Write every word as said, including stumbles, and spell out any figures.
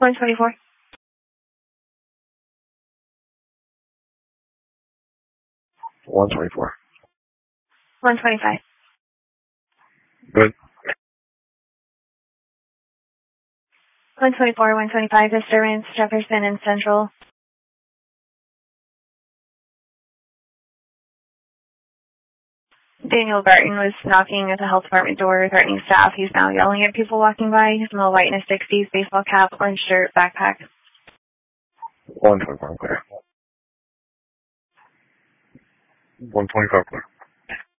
one twenty-four. one twenty-four. one twenty-five. Good. one twenty-four, one twenty-five, disturbance, Jefferson and Central. Daniel Barton was knocking at the health department door, threatening staff. He's now yelling at people walking by. He's in a white in his sixties, baseball cap, orange shirt, backpack. one twenty-four, clear. one twenty-five, clear.